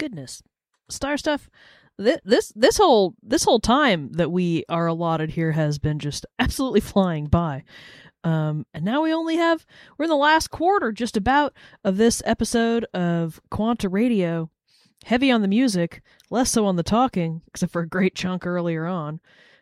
goodness, star stuff. This whole time that we are allotted here has been just absolutely flying by. And now we're in the last quarter just about of this episode of Quanta Radio. Heavy on the music, less so on the talking, except for a great chunk earlier on.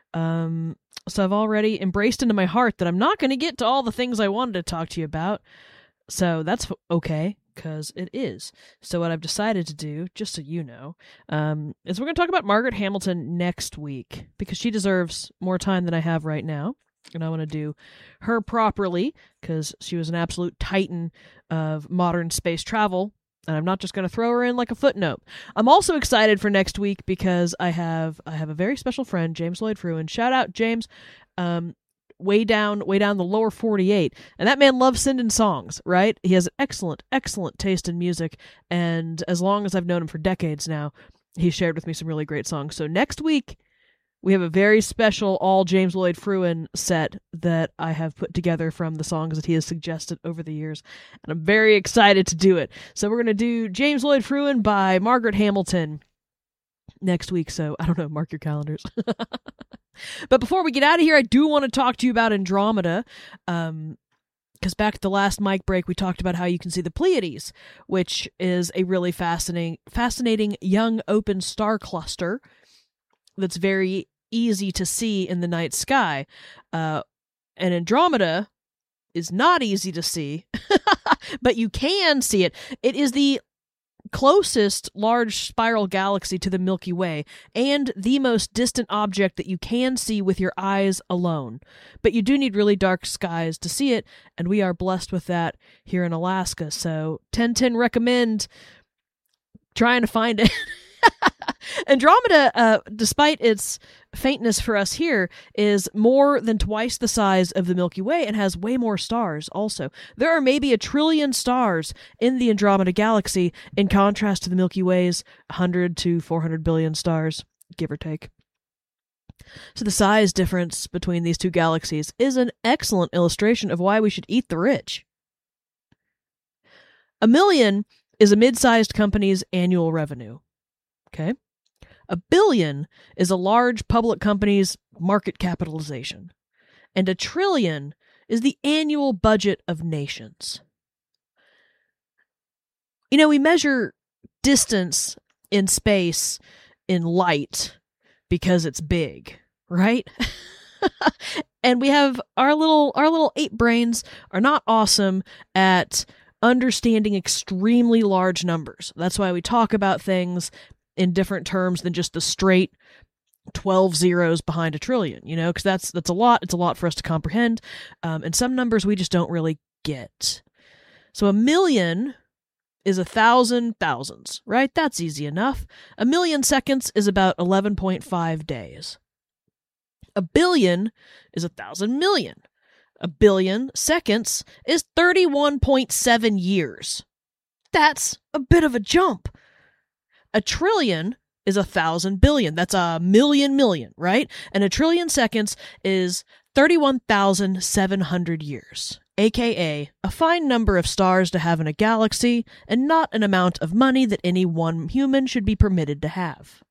So I've already embraced into my heart that I'm not going to get to all the things I wanted to talk to you about. So that's okay, because it is. So what I've decided to do, just so you know, is we're going to talk about Margaret Hamilton next week, because she deserves more time than I have right now. And I want to do her properly, because she was an absolute titan of modern space travel. And I'm not just going to throw her in like a footnote. I'm also excited for next week because I have a very special friend, James Lloyd Fruin. Shout out, James. Way down the lower 48. And that man loves sending songs, right? He has excellent taste in music. And as long as I've known him for decades now, he's shared with me some really great songs. So next week, we have a very special all James Lloyd Fruin set that I have put together from the songs that he has suggested over the years. And I'm very excited to do it. So we're going to do James Lloyd Fruin by Margaret Hamilton next week. So I don't know, mark your calendars. But before we get out of here, I do want to talk to you about Andromeda. Because back at the last mic break, we talked about how you can see the Pleiades, which is a really fascinating young open star cluster that's very easy to see in the night sky. And Andromeda is not easy to see, but you can see it. It is the closest large spiral galaxy to the Milky Way and the most distant object that you can see with your eyes alone. But you do need really dark skies to see it, and we are blessed with that here in Alaska. So 1010 recommend trying to find it. Andromeda, despite its faintness for us here, is more than twice the size of the Milky Way and has way more stars also. There are maybe 1 trillion stars in the Andromeda galaxy, in contrast to the Milky Way's 100 to 400 billion stars, give or take. So the size difference between these two galaxies is an excellent illustration of why we should eat the rich. $1 million is a mid-sized company's annual revenue. Okay? $1 billion is a large public company's market capitalization. And $1 trillion is the annual budget of nations. You know, we measure distance in space in light because it's big, right? And we have our little ape brains are not awesome at understanding extremely large numbers. That's why we talk about things in different terms than just the straight 12 zeros behind 1 trillion, you know, because that's a lot. It's a lot for us to comprehend. And some numbers we just don't really get. So 1 million is 1,000 thousands, right? That's easy enough. 1 million seconds is about 11.5 days. 1 billion is 1,000 million. 1 billion seconds is 31.7 years. That's a bit of a jump. 1 trillion is 1,000 billion. That's a million, right? And 1 trillion seconds is 31,700 years, aka a fine number of stars to have in a galaxy and not an amount of money that any one human should be permitted to have.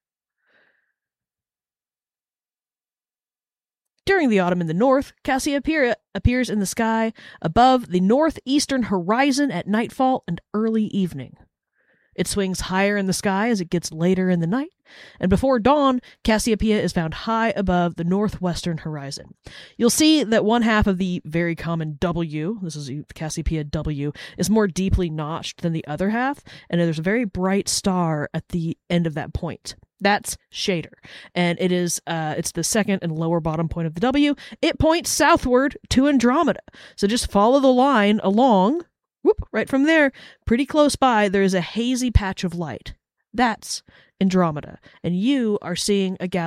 During the autumn in the north, Cassiopeia appears in the sky above the northeastern horizon at nightfall and early evening. It swings higher in the sky as it gets later in the night, and before dawn, Cassiopeia is found high above the northwestern horizon. You'll see that one half of the very common W, this is Cassiopeia W, is more deeply notched than the other half, and there's a very bright star at the end of that point. That's Shader, and it's the second and lower bottom point of the W. It points southward to Andromeda, so just follow the line along. Whoop, right from there, pretty close by, there is a hazy patch of light. That's Andromeda, and you are seeing a galaxy